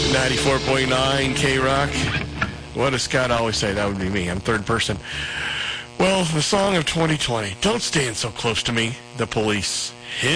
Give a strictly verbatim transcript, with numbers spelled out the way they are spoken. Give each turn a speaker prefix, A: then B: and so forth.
A: ninety-four point nine K-Rock. What does Scott always say? That would be me. I'm third person. Well, the song of twenty twenty. Don't stand so close to me. The Police.